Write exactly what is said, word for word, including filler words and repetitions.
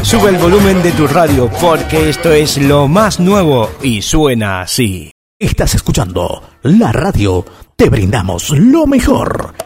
Sube el volumen de tu radio porque esto es lo más nuevo y suena así. Estás escuchando la radio, te brindamos lo mejor.